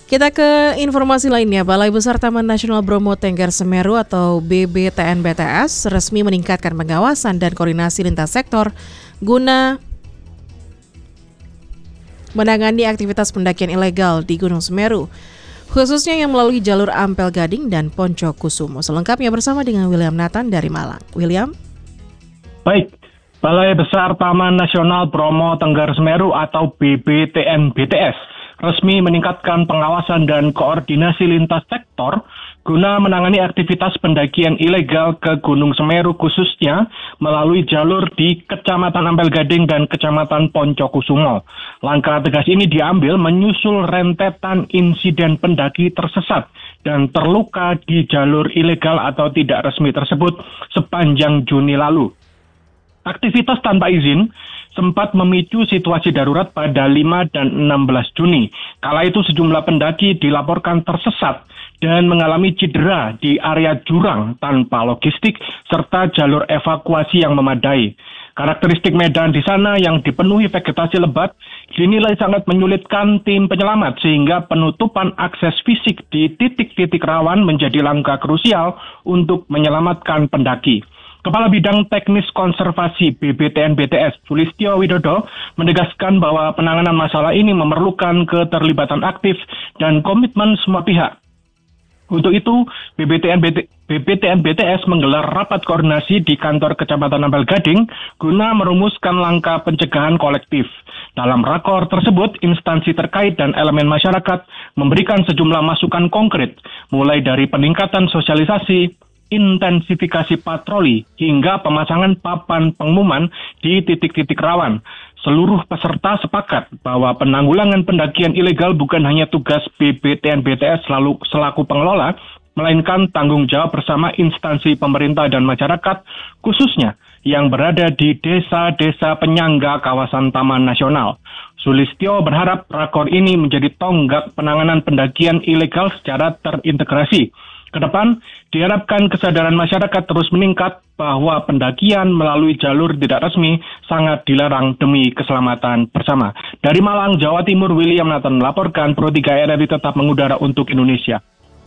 Kita ke informasi lainnya. Balai Besar Taman Nasional Bromo Tengger Semeru atau BBTN-BTS resmi meningkatkan pengawasan dan koordinasi lintas sektor guna menangani aktivitas pendakian ilegal di Gunung Semeru, khususnya yang melalui jalur Ampel Gading dan Poncokusumo. Selengkapnya bersama dengan William Nathan dari Malang. William? Baik, Balai Besar Taman Nasional Bromo Tengger Semeru atau BBTN-BTS resmi meningkatkan pengawasan dan koordinasi lintas sektor guna menangani aktivitas pendakian ilegal ke Gunung Semeru khususnya melalui jalur di Kecamatan Ampel Gading dan Kecamatan Poncokusumo. Langkah tegas ini diambil menyusul rentetan insiden pendaki tersesat dan terluka di jalur ilegal atau tidak resmi tersebut sepanjang Juni lalu. Aktivitas tanpa izin sempat memicu situasi darurat pada 5 dan 16 Juni. Kala itu sejumlah pendaki dilaporkan tersesat dan mengalami cedera di area jurang tanpa logistik serta jalur evakuasi yang memadai. Karakteristik medan di sana yang dipenuhi vegetasi lebat dinilai sangat menyulitkan tim penyelamat sehingga penutupan akses fisik di titik-titik rawan menjadi langkah krusial untuk menyelamatkan pendaki. Kepala Bidang Teknis Konservasi BBTN-BTS, Sulistyo Widodo, menegaskan bahwa penanganan masalah ini memerlukan keterlibatan aktif dan komitmen semua pihak. Untuk itu, BBTN-BTS menggelar rapat koordinasi di kantor Kecamatan Ampel Gading guna merumuskan langkah pencegahan kolektif. Dalam rakor tersebut, instansi terkait dan elemen masyarakat memberikan sejumlah masukan konkret, mulai dari peningkatan sosialisasi, intensifikasi patroli, hingga pemasangan papan pengumuman di titik-titik rawan. Seluruh peserta sepakat bahwa penanggulangan pendakian ilegal bukan hanya tugas BBTN-BTS selaku pengelola, melainkan tanggung jawab bersama instansi pemerintah dan masyarakat, khususnya yang berada di desa-desa penyangga kawasan Taman Nasional. Sulistyo berharap rakor ini menjadi tonggak penanganan pendakian ilegal secara terintegrasi. Kedepan, diharapkan kesadaran masyarakat terus meningkat bahwa pendakian melalui jalur tidak resmi sangat dilarang demi keselamatan bersama. Dari Malang, Jawa Timur, William Nathan melaporkan Pro 3 RRI tetap mengudara untuk Indonesia.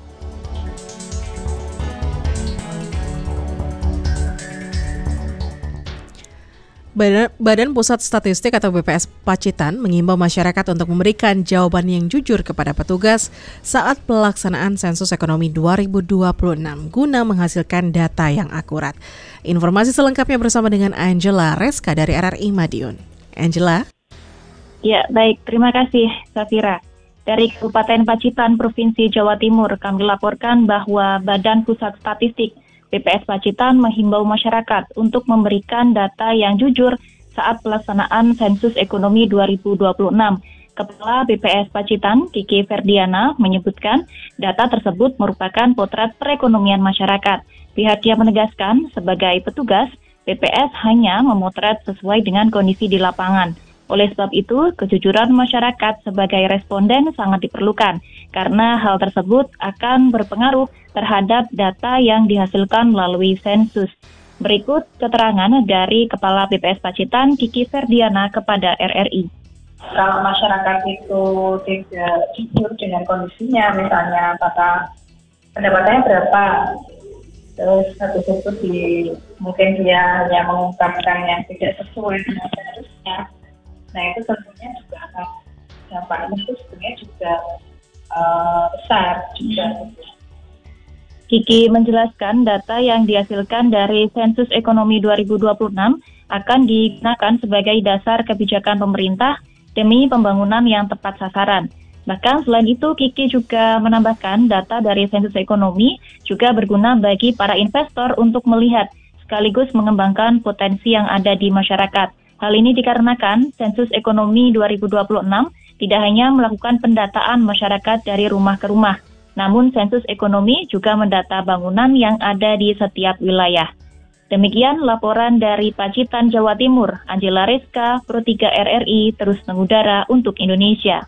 Badan Pusat Statistik atau BPS Pacitan mengimbau masyarakat untuk memberikan jawaban yang jujur kepada petugas saat pelaksanaan sensus ekonomi 2026 guna menghasilkan data yang akurat. Informasi selengkapnya bersama dengan Angela Reska dari RRI Madiun. Angela? Ya, baik. Terima kasih, Safira. Dari Kabupaten Pacitan, Provinsi Jawa Timur, kami laporkan bahwa Badan Pusat Statistik BPS Pacitan menghimbau masyarakat untuk memberikan data yang jujur saat pelaksanaan sensus ekonomi 2026. Kepala BPS Pacitan, Kiki Ferdiana, menyebutkan data tersebut merupakan potret perekonomian masyarakat. Pihaknya menegaskan, sebagai petugas, BPS hanya memotret sesuai dengan kondisi di lapangan. Oleh sebab itu, kejujuran masyarakat sebagai responden sangat diperlukan, karena hal tersebut akan berpengaruh terhadap data yang dihasilkan melalui sensus. Berikut keterangan dari Kepala BPS Pacitan, Kiki Ferdiana, kepada RRI. Kalau masyarakat itu tidak jujur dengan kondisinya, misalnya pendapatannya berapa, terus satu-satu mungkin dia hanya mengungkapkan yang tidak sesuai dengan seharusnya. Nah, itu tentunya juga akan dampaknya itu sebenarnya juga besar juga. Kiki menjelaskan data yang dihasilkan dari sensus ekonomi 2026 akan digunakan sebagai dasar kebijakan pemerintah demi pembangunan yang tepat sasaran. Bahkan selain itu, Kiki juga menambahkan data dari sensus ekonomi juga berguna bagi para investor untuk melihat sekaligus mengembangkan potensi yang ada di masyarakat. Hal ini dikarenakan sensus ekonomi 2026 tidak hanya melakukan pendataan masyarakat dari rumah ke rumah, namun sensus ekonomi juga mendata bangunan yang ada di setiap wilayah. Demikian laporan dari Pacitan, Jawa Timur. Angela Reska, Pro 3 RRI, terus mengudara untuk Indonesia.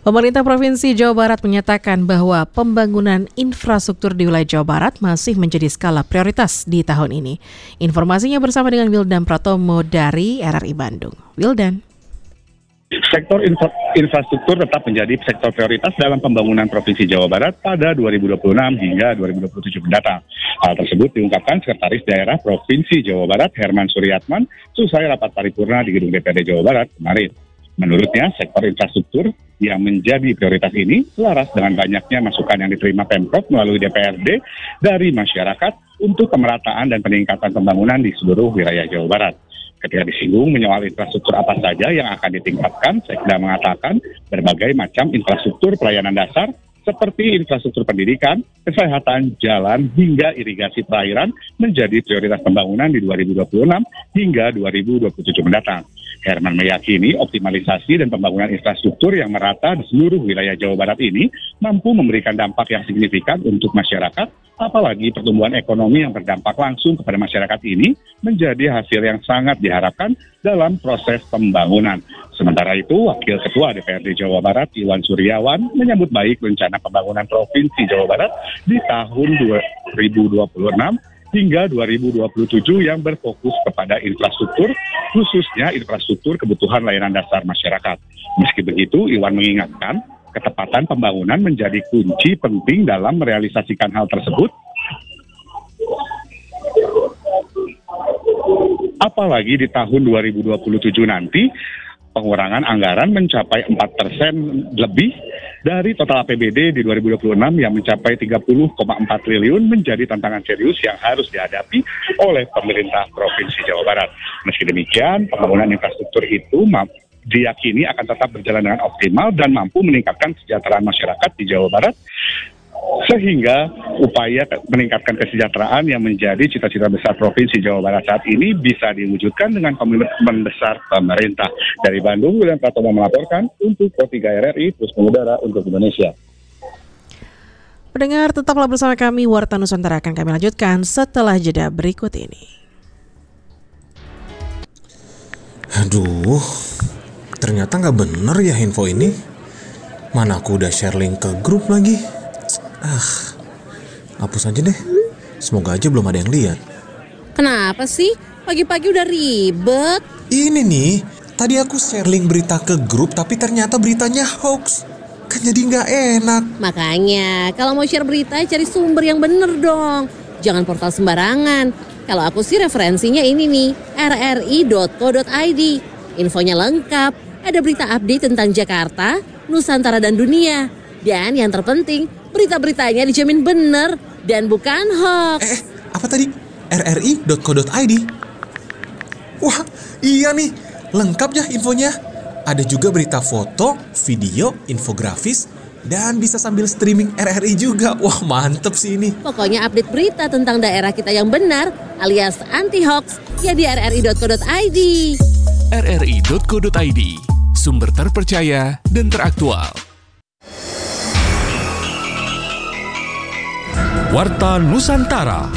Pemerintah Provinsi Jawa Barat menyatakan bahwa pembangunan infrastruktur di wilayah Jawa Barat masih menjadi skala prioritas di tahun ini. Informasinya bersama dengan Wildan Pratomo dari RRI Bandung. Wildan. Sektor infrastruktur tetap menjadi sektor prioritas dalam pembangunan Provinsi Jawa Barat pada 2026 hingga 2027 mendatang. Hal tersebut diungkapkan Sekretaris Daerah Provinsi Jawa Barat Herman Suryatman selesai rapat paripurna di Gedung DPRD Jawa Barat kemarin. Menurutnya, sektor infrastruktur yang menjadi prioritas ini selaras dengan banyaknya masukan yang diterima Pemprov melalui DPRD dari masyarakat untuk pemerataan dan peningkatan pembangunan di seluruh wilayah Jawa Barat. Ketika disinggung menyoal infrastruktur apa saja yang akan ditingkatkan, Sekda mengatakan berbagai macam infrastruktur pelayanan dasar seperti infrastruktur pendidikan, kesehatan, jalan, hingga irigasi perairan menjadi prioritas pembangunan di 2026 hingga 2027 mendatang. Herman meyakini optimalisasi dan pembangunan infrastruktur yang merata di seluruh wilayah Jawa Barat ini mampu memberikan dampak yang signifikan untuk masyarakat, apalagi pertumbuhan ekonomi yang berdampak langsung kepada masyarakat ini menjadi hasil yang sangat diharapkan dalam proses pembangunan. Sementara itu, Wakil Ketua DPRD Jawa Barat Iwan Suryawan menyambut baik rencana pembangunan Provinsi Jawa Barat di tahun 2026 hingga 2027 yang berfokus kepada infrastruktur, khususnya infrastruktur kebutuhan layanan dasar masyarakat. Meski begitu, Iwan mengingatkan ketepatan pembangunan menjadi kunci penting dalam merealisasikan hal tersebut. Apalagi di tahun 2027 nanti, pengurangan anggaran mencapai 4% lebih dari total APBD di 2026 yang mencapai 30,4 triliun menjadi tantangan serius yang harus dihadapi oleh pemerintah Provinsi Jawa Barat. Meski demikian, pembangunan infrastruktur itu diyakini akan tetap berjalan dengan optimal dan mampu meningkatkan kesejahteraan masyarakat di Jawa Barat, sehingga upaya meningkatkan kesejahteraan yang menjadi cita-cita besar Provinsi Jawa Barat saat ini bisa diwujudkan dengan komitmen besar pemerintah. Dari Bandung, Wildan Pratomo melaporkan untuk Pro 3 RRI, terus mengudara untuk Indonesia. Pendengar, tetaplah bersama kami. Warta Nusantara akan kami lanjutkan setelah jeda berikut ini. Aduh, ternyata nggak bener ya info ini. Mana aku udah share link ke grup lagi. Hapus aja deh. Semoga aja belum ada yang lihat. Kenapa sih? Pagi-pagi udah ribet. Ini nih, tadi aku share link berita ke grup tapi ternyata beritanya hoax. Kan jadi nggak enak. Makanya, kalau mau share berita cari sumber yang bener dong. Jangan portal sembarangan. Kalau aku sih referensinya ini nih, rri.co.id. Infonya lengkap, ada berita update tentang Jakarta, Nusantara dan dunia. Dan yang terpenting, berita-beritanya dijamin bener dan bukan hoax. Apa tadi? rri.co.id? Wah, iya nih, lengkap ya infonya. Ada juga berita foto, video, infografis, dan bisa sambil streaming RRI juga. Wah, mantep sih ini. Pokoknya update berita tentang daerah kita yang benar, alias anti-hoax, ya di rri.co.id. rri.co.id, sumber terpercaya dan teraktual. Warta Nusantara.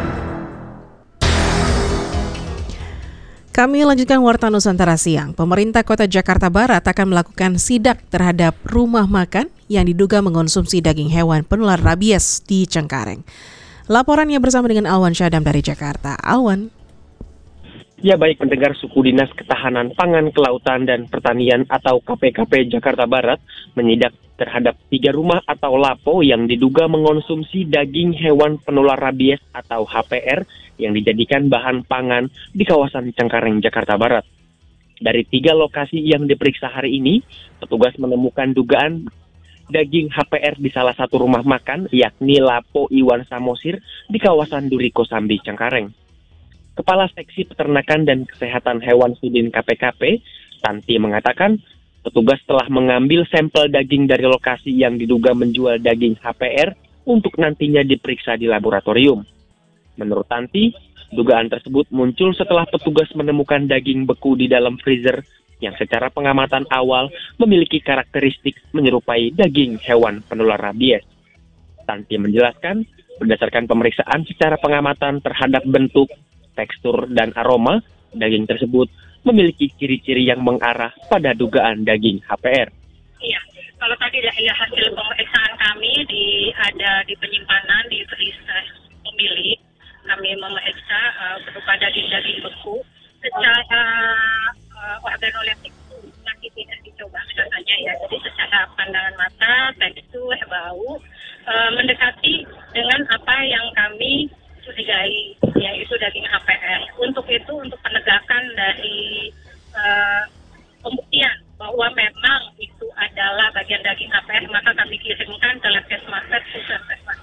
Kami lanjutkan Warta Nusantara siang. Pemerintah Kota Jakarta Barat akan melakukan sidak terhadap rumah makan yang diduga mengonsumsi daging hewan penular rabies di Cengkareng. Laporannya bersama dengan Alwan Syadam dari Jakarta. Alwan. Ya, baik pendengar, Suku Dinas Ketahanan Pangan, Kelautan, dan Pertanian atau KPKP Jakarta Barat menyidak terhadap 3 rumah atau lapo yang diduga mengonsumsi daging hewan penular rabies atau HPR yang dijadikan bahan pangan di kawasan Cengkareng, Jakarta Barat. Dari 3 lokasi yang diperiksa hari ini, petugas menemukan dugaan daging HPR di salah satu rumah makan, yakni Lapo Iwan Samosir di kawasan Duri Kosambi, Cengkareng. Kepala Seksi Peternakan dan Kesehatan Hewan Sudin KPKP, Tanti, mengatakan petugas telah mengambil sampel daging dari lokasi yang diduga menjual daging HPR untuk nantinya diperiksa di laboratorium. Menurut Tanti, dugaan tersebut muncul setelah petugas menemukan daging beku di dalam freezer yang secara pengamatan awal memiliki karakteristik menyerupai daging hewan penular rabies. Tanti menjelaskan, berdasarkan pemeriksaan secara pengamatan terhadap bentuk, tekstur, dan aroma, daging tersebut memiliki ciri-ciri yang mengarah pada dugaan daging HPR. kalau tadi ya hasil pemeriksaan kami ada di penyimpanan di pemilik, kami memeriksa kepada daging beku secara organoleptik masih tidak dicoba katanya ya. Jadi secara pandangan mata, tekstur, bau mendekati dengan apa yang kami curigai, yaitu daging HPR. Untuk itu, untuk penegakan dari pembuktian bahwa memang itu adalah bagian daging HPR, maka kami kirimkan ke Labkesmas Pusat.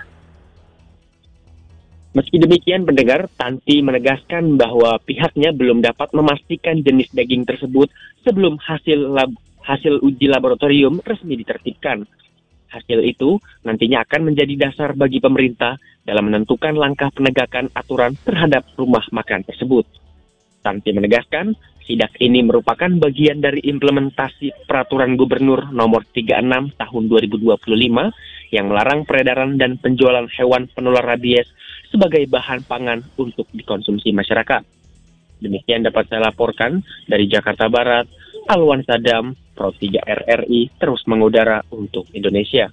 Meski demikian, pendengar, Tanti menegaskan bahwa pihaknya belum dapat memastikan jenis daging tersebut sebelum hasil uji laboratorium resmi ditertibkan. Hasil itu nantinya akan menjadi dasar bagi pemerintah dalam menentukan langkah penegakan aturan terhadap rumah makan tersebut. Tanti menegaskan, sidak ini merupakan bagian dari implementasi Peraturan Gubernur Nomor 36 Tahun 2025 yang melarang peredaran dan penjualan hewan penular rabies sebagai bahan pangan untuk dikonsumsi masyarakat. Demikian dapat saya laporkan dari Jakarta Barat, Alwan Sadam, Pro 3 RRI terus mengudara untuk Indonesia.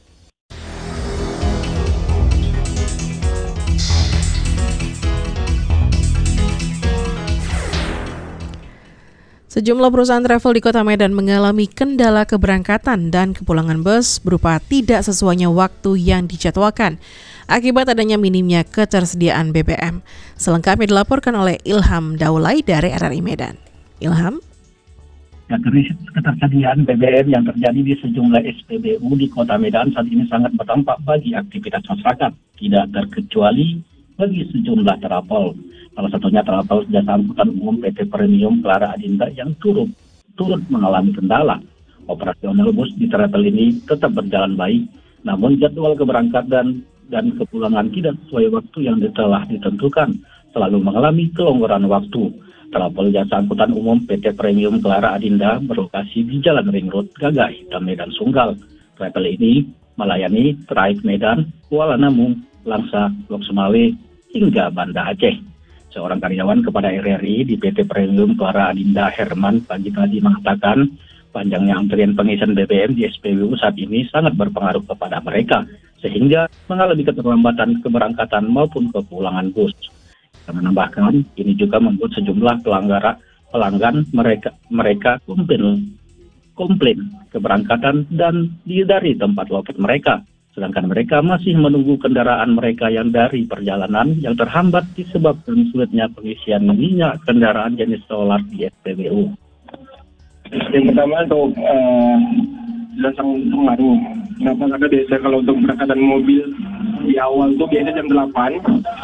Sejumlah perusahaan travel di Kota Medan mengalami kendala keberangkatan dan kepulangan bus berupa tidak sesuainya waktu yang dijadwalkan akibat adanya minimnya ketersediaan BBM. Selengkapnya dilaporkan oleh Ilham Daulay dari RRI Medan. Ilham? Ketersediaan BBM yang terjadi di sejumlah SPBU di Kota Medan saat ini sangat berdampak bagi aktivitas masyarakat, tidak terkecuali bagi sejumlah travel. Salah satunya travel jasa angkutan umum PT Premium Clara Adinda yang turut mengalami kendala. Operasional bus di travel ini tetap berjalan baik, namun jadwal keberangkatan dan kepulangan tidak sesuai waktu yang telah ditentukan, selalu mengalami kelonggaran waktu. Travel jasa angkutan umum PT Premium Clara Adinda berlokasi di Jalan Ring Road, Gagah Hitam, Medan Sunggal. Travel ini melayani traik Medan, Kuala Namu, Langsa, Lok Sumawe, hingga Banda Aceh. Seorang karyawan kepada RRI di PT Premium Clara Adinda, Herman, pagi tadi mengatakan panjangnya antrian pengisian BBM di SPBU saat ini sangat berpengaruh kepada mereka, sehingga mengalami keterlambatan keberangkatan maupun kepulangan bus. Dia menambahkan, ini juga membuat sejumlah pelanggan mereka komplain keberangkatan dan dari tempat loket mereka. Sedangkan mereka masih menunggu kendaraan mereka yang dari perjalanan yang terhambat disebabkan sulitnya pengisian minyak kendaraan jenis solar di SPBU. Yang pertama untuk sangat pengaruh. Kenapa? Karena biasa kalau untuk berangkatan mobil di awal tuh biasa jam 8.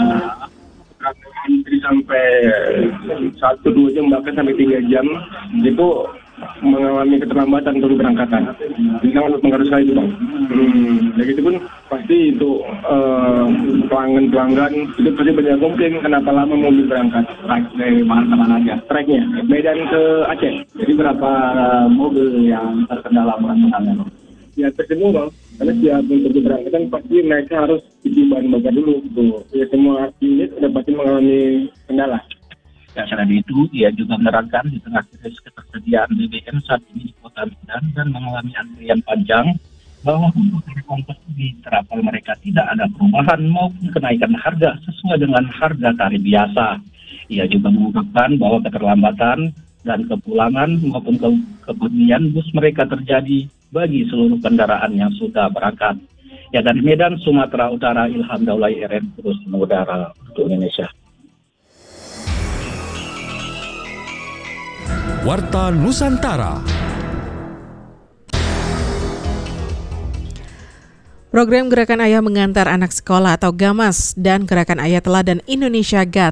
Antri sampai 1-2 jam bahkan sampai 3 jam itu mengalami keterlambatan untuk keberangkatan. Ini sangat berpengaruh sekali itu, Bang. Begitu pun pasti itu pelanggan itu pasti banyak komplain kenapa lama mobil berangkat. Dari mana aja? Tracknya Medan ke Aceh. Jadi berapa mobil yang terkendala perangkatannya? Ya tersemua, Bang. Karena siap untuk keberangkatan pasti mereka harus isi bahan bakar dulu gitu. Ya semua unit sudah pasti mengalami kendala. Ya, selain itu, ia juga menerangkan di tengah krisis ketersediaan BBM saat ini di Kota Medan dan mengalami antrian panjang, bahwa untuk ongkos di travel mereka tidak ada perubahan maupun kenaikan harga sesuai dengan harga tarif biasa. Ia juga mengungkapkan bahwa keterlambatan dan kepulangan maupun kepergian bus mereka terjadi bagi seluruh kendaraan yang sudah berangkat. Ya, dari Medan, Sumatera Utara, Ilham Daulay, RRI terus mengudara untuk Indonesia. Warta Nusantara. Program Gerakan Ayah Mengantar Anak Sekolah atau GAMAS dan Gerakan Ayah Teladan Indonesia GAT